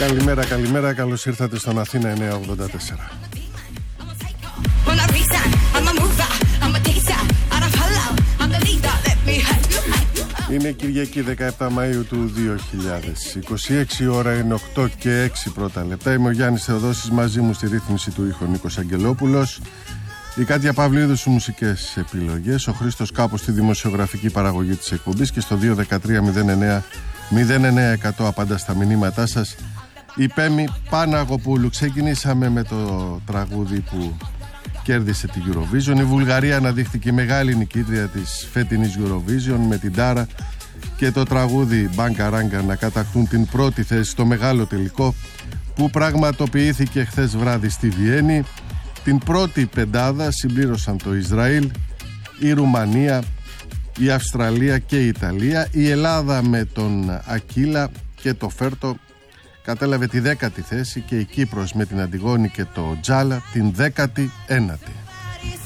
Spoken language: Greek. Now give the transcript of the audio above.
Καλημέρα, καλώς ήρθατε στον Αθήνα 984. Είναι Κυριακή 17 Μαΐου του 2026, ώρα είναι 8 και 6 πρώτα λεπτά. Είμαι ο Γιάννης Θεοδόσης, μαζί μου στη ρύθμιση του ήχου Νίκος Αγγελόπουλος, η Κάτια Παυλίδου στους μουσικές επιλογές, ο Χρήστος Κάπος στη δημοσιογραφική παραγωγή της εκπομπής και στο 213-09-09-100 απάντα στα μηνύματά σας. Η Πέμη Παναγοπούλου. Ξεκινήσαμε με το τραγούδι που κέρδισε τη Eurovision. Η Βουλγαρία αναδείχθηκε μεγάλη νικήτρια της φετινής Eurovision, με την Τάρα και το τραγούδι Μπάνκα Ράγκα να κατακτούν την πρώτη θέση στο μεγάλο τελικό που πραγματοποιήθηκε χθες βράδυ στη Βιέννη. Την πρώτη πεντάδα συμπλήρωσαν το Ισραήλ, η Ρουμανία, η Αυστραλία και η Ιταλία. Η Ελλάδα με τον Ακίλα και το Φέρτο κατέλαβε τη 10η θέση και η Κύπρος με την Αντιγόνη και το Τζάλα την 19η.